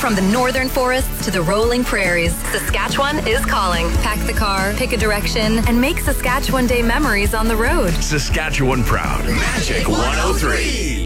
From the northern forests to the rolling prairies, Saskatchewan is calling. Pack the car, pick a direction, and make Saskatchewan Day memories on the road. Saskatchewan proud. Magic 103.